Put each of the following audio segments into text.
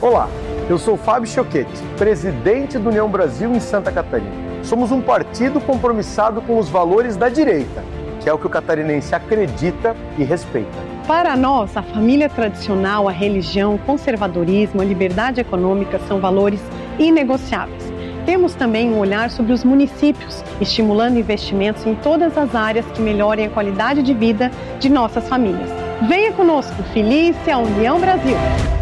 Olá, eu sou Fábio Choquetti, presidente do União Brasil em Santa Catarina. Somos um partido compromissado com os valores da direita, que é o que o catarinense acredita e respeita. Para nós, a família tradicional, a religião, o conservadorismo, a liberdade econômica são valores inegociáveis. Temos também um olhar sobre os municípios, estimulando investimentos em todas as áreas que melhorem a qualidade de vida de nossas famílias. Venha conosco, Felícia União Brasil.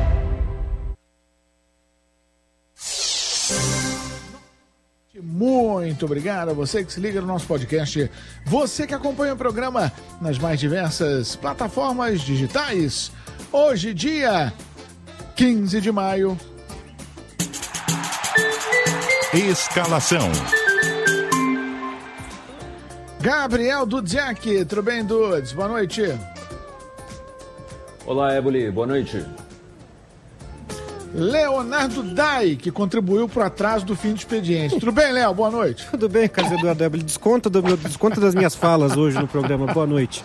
Muito obrigado a você que se liga no nosso podcast, você que acompanha o programa nas mais diversas plataformas digitais. Hoje, dia 15 de maio. Escalação. Gabriel Dudziak, tudo bem, Dudes? Boa noite. Olá, Éboli, boa noite. Leonardo Dai, que contribuiu para o atraso do fim do expediente. Tudo bem, Léo? Boa noite. Tudo bem, Carlos Eduardo Éboli. Desconta das minhas falas hoje no programa. Boa noite.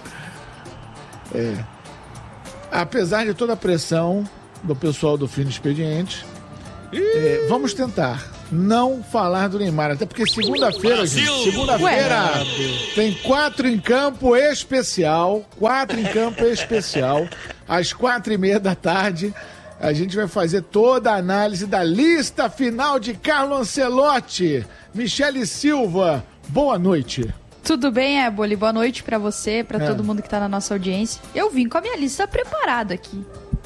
Apesar de toda a pressão do pessoal do fim do expediente, vamos tentar não falar do Neymar. Até porque segunda-feira, gente, tem 4 em campo especial. 4 em campo especial. Às 4h30 da tarde. A gente vai fazer toda a análise da lista final de Carlo Ancelotti. Michele Silva, boa noite. Tudo bem, Éboli? Boa noite pra você, pra todo mundo que tá na nossa audiência. Eu vim com a minha lista preparada aqui.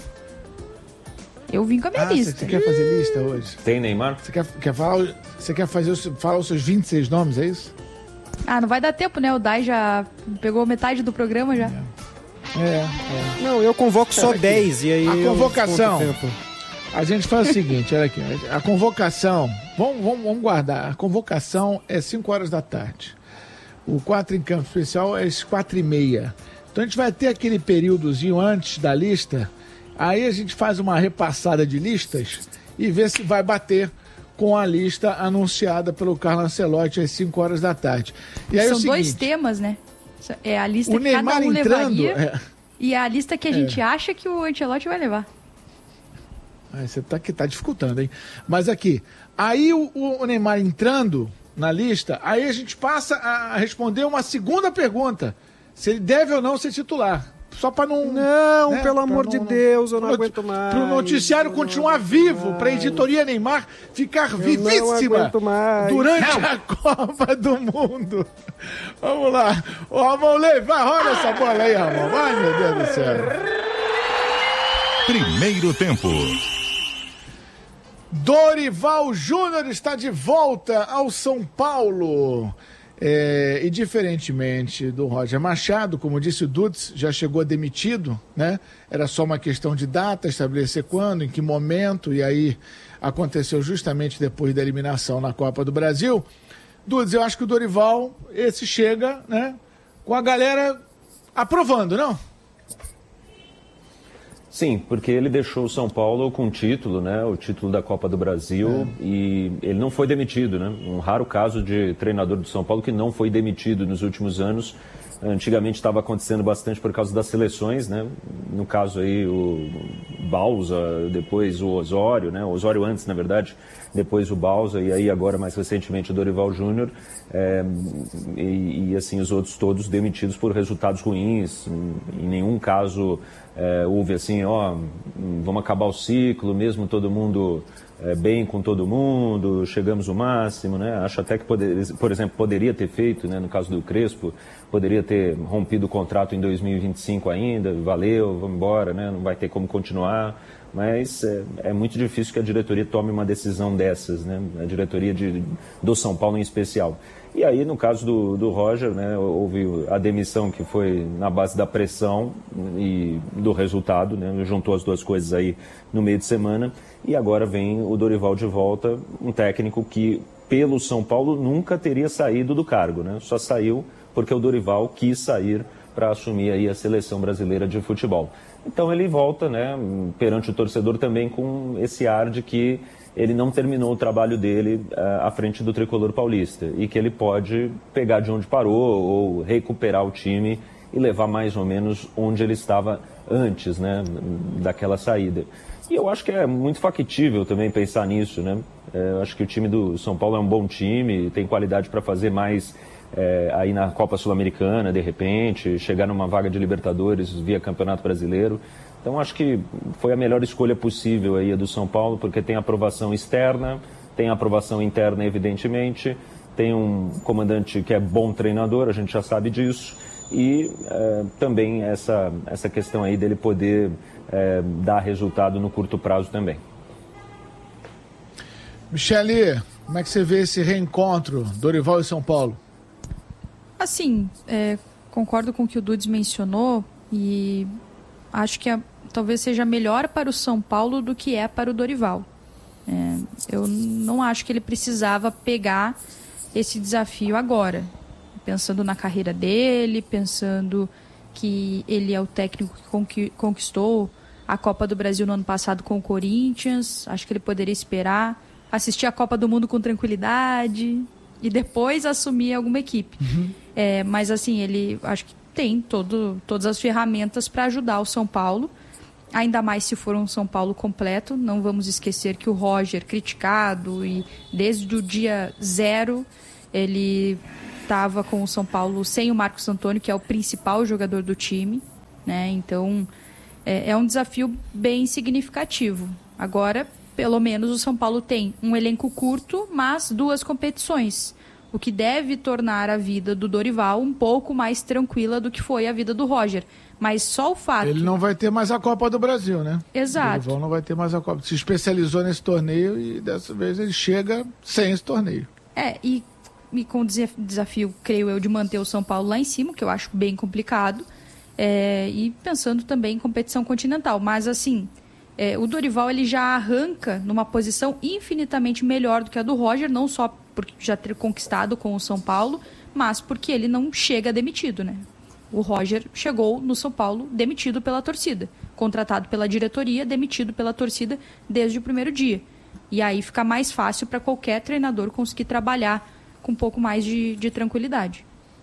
Lista. Você quer fazer lista hoje? Tem Neymar? Você quer falar os seus 26 nomes, é isso? Ah, não vai dar tempo, né? O Dai já pegou metade do programa já. Não, eu convoco só 10 e aí a convocação, a gente faz o seguinte, olha aqui, a convocação, vamos guardar, a convocação é 5 horas da tarde, o 4 em campo especial é às 4h30, então a gente vai ter aquele períodozinho antes da lista, aí a gente faz uma repassada de listas e vê se vai bater com a lista anunciada pelo Carlo Ancelotti às 5 horas da tarde. E aí São dois temas, né? É a lista o que Neymar cada um entrando, levaria e a lista que a gente acha que o Ancelotti vai levar. Você tá dificultando, hein? Mas aqui, aí o Neymar entrando na lista, aí a gente passa a responder uma segunda pergunta. Se ele deve ou não ser titular. Só para não... Não, né? Pelo amor de Deus, eu não aguento mais. Para o noticiário continuar vivo, para a editoria Neymar ficar vivíssima durante a Copa do Mundo. Vamos lá. Ô, Ramon, roda essa bola aí, Ramon. Ai, meu Deus do céu. Primeiro tempo. Dorival Júnior está de volta ao São Paulo. E diferentemente do Roger Machado, como disse o Dudes, já chegou demitido, né? Era só uma questão de data, estabelecer quando, em que momento, e aí aconteceu justamente depois da eliminação na Copa do Brasil. Dudes, eu acho que o Dorival, esse chega, né? Com a galera aprovando, não? Sim, porque ele deixou o São Paulo com título, né? O título da Copa do Brasil, e ele não foi demitido, né? Um raro caso de treinador do São Paulo que não foi demitido nos últimos anos. Antigamente estava acontecendo bastante por causa das seleções, né? No caso aí o Bausa, depois o Osório, né? O Osório antes, na verdade, depois o Bausa, e aí agora mais recentemente o Dorival Júnior, e assim os outros todos demitidos por resultados ruins. Em nenhum caso houve assim, vamos acabar o ciclo, mesmo todo mundo bem com todo mundo, chegamos o máximo, né? Acho até que, por exemplo, poderia ter feito, né? No caso do Crespo, poderia ter rompido o contrato em 2025 ainda, valeu, vamos embora, né? Não vai ter como continuar, mas é muito difícil que a diretoria tome uma decisão dessas, né? A diretoria do São Paulo em especial. E aí, no caso do Roger, né, houve a demissão que foi na base da pressão e do resultado, né? Juntou as duas coisas aí no meio de semana, e agora vem o Dorival de volta, um técnico que, pelo São Paulo, nunca teria saído do cargo, né? Só saiu porque o Dorival quis sair para assumir aí a seleção brasileira de futebol. Então ele volta, né, perante o torcedor também com esse ar de que ele não terminou o trabalho dele à frente do tricolor paulista e que ele pode pegar de onde parou ou recuperar o time e levar mais ou menos onde ele estava antes, né, daquela saída. E eu acho que é muito factível também pensar nisso, né? Eu acho que o time do São Paulo é um bom time, tem qualidade para fazer mais aí na Copa Sul-Americana, de repente, chegar numa vaga de Libertadores via Campeonato Brasileiro. Então acho que foi a melhor escolha possível aí a do São Paulo, porque tem aprovação externa, tem aprovação interna, evidentemente, tem um comandante que é bom treinador, a gente já sabe disso, e também essa questão aí dele poder dar resultado no curto prazo também. Michele, como é que você vê esse reencontro, Dorival e São Paulo? Assim, concordo com o que o Dudes mencionou e acho que talvez seja melhor para o São Paulo do que é para o Dorival. Eu não acho que ele precisava pegar esse desafio agora, pensando na carreira dele, pensando que ele é o técnico que conquistou a Copa do Brasil no ano passado com o Corinthians. Acho que ele poderia esperar, assistir a Copa do Mundo com tranquilidade e depois assumir alguma equipe. Mas assim, ele acho que tem todas as ferramentas para ajudar o São Paulo, ainda mais se for um São Paulo completo. Não vamos esquecer que o Roger, criticado, e desde o dia 0 ele estava com o São Paulo sem o Marcos Antônio, que é o principal jogador do time, né? Então é um desafio bem significativo. Agora, pelo menos o São Paulo tem um elenco curto, mas 2 competições, o que deve tornar a vida do Dorival um pouco mais tranquila do que foi a vida do Roger. Mas só o fato... Ele não vai ter mais a Copa do Brasil, né? Exato. O Dorival não vai ter mais a Copa. Se especializou nesse torneio e dessa vez ele chega sem esse torneio. E com o desafio, creio eu, de manter o São Paulo lá em cima, que eu acho bem complicado, e pensando também em competição continental. Mas, assim, o Dorival ele já arranca numa posição infinitamente melhor do que a do Roger, não só por já ter conquistado com o São Paulo, mas porque ele não chega demitido, né? O Roger chegou no São Paulo demitido pela torcida, contratado pela diretoria, demitido pela torcida desde o primeiro dia. E aí fica mais fácil para qualquer treinador conseguir trabalhar com um pouco mais de tranquilidade.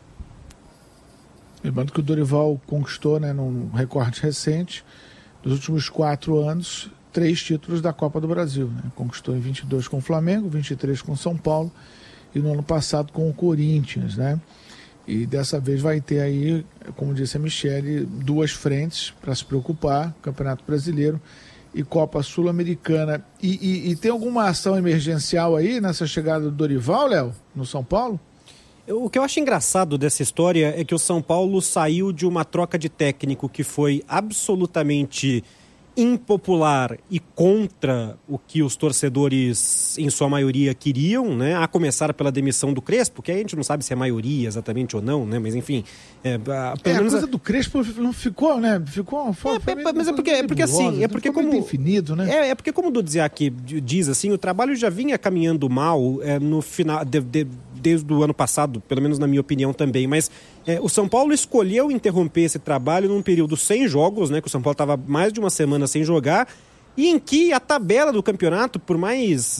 Lembrando que o Dorival conquistou, né, num recorde recente, nos últimos 4 anos, 3 títulos da Copa do Brasil, né? Conquistou em 22 com o Flamengo, 23 com o São Paulo e no ano passado com o Corinthians, né? E dessa vez vai ter aí, como disse a Michele, 2 frentes para se preocupar, Campeonato Brasileiro e Copa Sul-Americana. E tem alguma ação emergencial aí nessa chegada do Dorival, Léo, no São Paulo? O que eu acho engraçado dessa história é que o São Paulo saiu de uma troca de técnico que foi absolutamente impopular e contra o que os torcedores, em sua maioria, queriam, né? A começar pela demissão do Crespo, que a gente não sabe se é maioria exatamente ou não, né? Mas enfim... pelo menos a coisa do Crespo não ficou, né? Ficou... mas é porque assim... É porque como definido, né? É porque como o Dudziak diz, assim, o trabalho já vinha caminhando mal no final... desde o ano passado, pelo menos na minha opinião também, mas o São Paulo escolheu interromper esse trabalho num período sem jogos, né, que o São Paulo estava mais de uma semana sem jogar, e em que a tabela do campeonato, por mais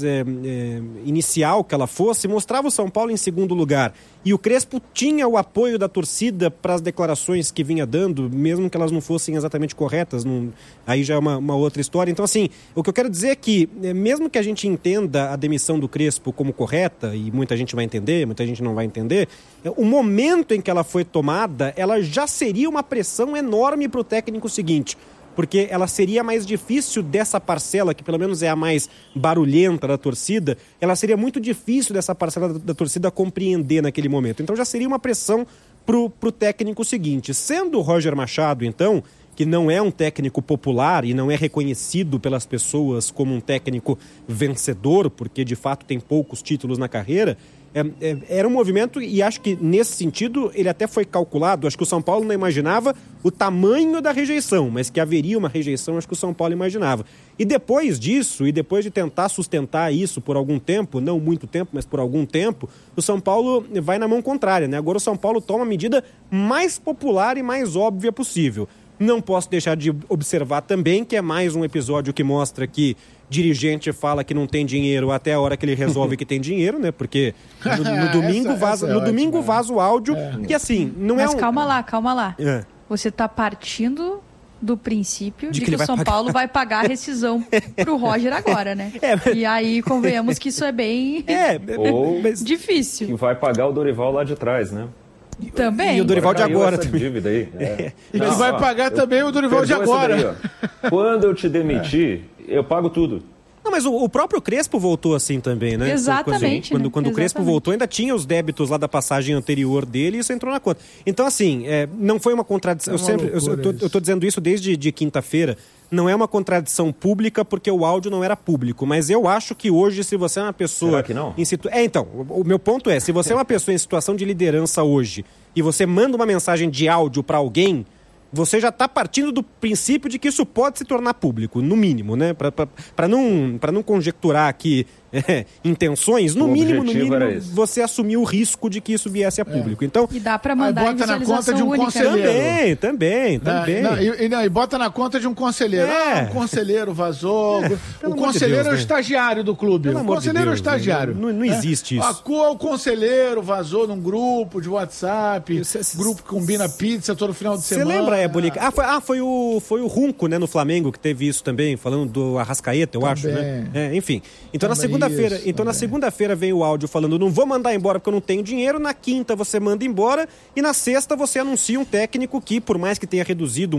inicial que ela fosse, mostrava o São Paulo em segundo lugar. E o Crespo tinha o apoio da torcida para as declarações que vinha dando, mesmo que elas não fossem exatamente corretas. Aí já é uma outra história. Então, assim, o que eu quero dizer é que, mesmo que a gente entenda a demissão do Crespo como correta, e muita gente vai entender, muita gente não vai entender, o momento em que ela foi tomada, ela já seria uma pressão enorme para o técnico seguinte. Porque ela seria mais difícil dessa parcela, que pelo menos é a mais barulhenta da torcida, ela seria muito difícil dessa parcela da torcida compreender naquele momento. Então já seria uma pressão pro técnico seguinte. Sendo o Roger Machado, então, que não é um técnico popular e não é reconhecido pelas pessoas como um técnico vencedor, porque de fato tem poucos títulos na carreira, era um movimento, e acho que nesse sentido ele até foi calculado. Acho que o São Paulo não imaginava o tamanho da rejeição, mas que haveria uma rejeição, acho que o São Paulo imaginava. E depois disso, e depois de tentar sustentar isso por algum tempo, não muito tempo, mas por algum tempo, o São Paulo vai na mão contrária, né? Agora o São Paulo toma a medida mais popular e mais óbvia possível. Não posso deixar de observar também que é mais um episódio que mostra que dirigente fala que não tem dinheiro até a hora que ele resolve que tem dinheiro, né? Porque no domingo vaza o áudio que assim, não Mas é um... calma lá. Você está partindo do princípio de que o São Paulo vai pagar a rescisão pro Roger agora, né? E aí, convenhamos que isso é bem difícil. Que vai pagar o Dorival lá de trás, né? Também. E o Dorival de agora também. Dívida aí. E que vai pagar também o Dorival de agora. Daí, quando eu te demitir, eu pago tudo. Não, mas o próprio Crespo voltou assim também, né? Exatamente. Quando o Crespo voltou, ainda tinha os débitos lá da passagem anterior dele e isso entrou na conta. Então, assim, não foi uma contradição. Eu tô dizendo isso desde de quinta-feira. Não é uma contradição pública porque o áudio não era público, mas eu acho que hoje, se você é uma pessoa... Será que não? Então, o meu ponto é, se você é uma pessoa em situação de liderança hoje e você manda uma mensagem de áudio para alguém, você já está partindo do princípio de que isso pode se tornar público, no mínimo, né? Para não conjecturar aqui intenções, no mínimo, você assumiu o risco de que isso viesse a público. Então, e dá para mandar bota na conta de um conselheiro. Também. E bota na conta de um conselheiro. Um conselheiro vazou. O conselheiro é o estagiário do clube. O conselheiro é o estagiário. Não existe isso. O conselheiro vazou num grupo de WhatsApp, grupo que combina pizza todo final de semana. Você lembra, Bolica? Foi o Runco, né, no Flamengo, que teve isso também, falando do Arrascaeta, eu acho, né? Enfim. Então, na segunda-feira vem o áudio falando, não vou mandar embora porque eu não tenho dinheiro, na quinta você manda embora e na sexta você anuncia um técnico que, por mais que tenha reduzido